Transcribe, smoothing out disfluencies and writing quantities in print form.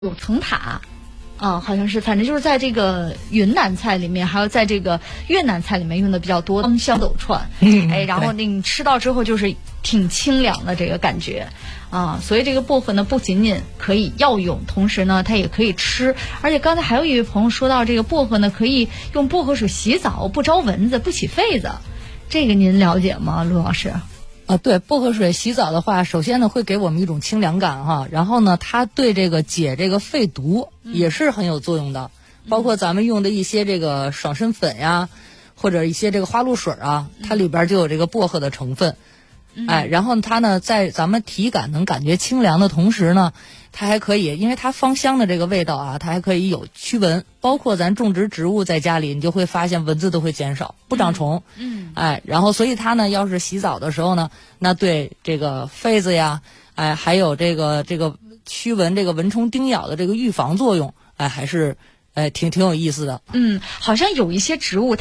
有层塔，好像是，反正就是在这个云南菜里面，还有在这个越南菜里面用的比较多，香豆串，然后你吃到之后就是挺清凉的这个感觉，所以这个薄荷呢不仅仅可以药用，同时呢它也可以吃，而且刚才还有一位朋友说到这个薄荷呢可以用薄荷水洗澡，不招蚊子，不起痱子，这个您了解吗，陆老师？ 对，薄荷水洗澡的话，首先呢会给我们一种清凉感哈，然后呢它对这个解这个肺毒也是很有作用的，包括咱们用的一些这个爽身粉呀，或者一些这个花露水啊，它里边就有这个薄荷的成分，然后它呢在咱们体感能感觉清凉的同时呢，它还可以，因为它芳香的这个味道啊，它还可以有驱蚊，包括咱种植植物在家里，你就会发现蚊子都会减少，不长虫。然后所以它呢，要是洗澡的时候呢，那对这个痱子呀，还有这个驱蚊、这个蚊虫叮咬的这个预防作用，还是挺有意思的。 好像有一些植物。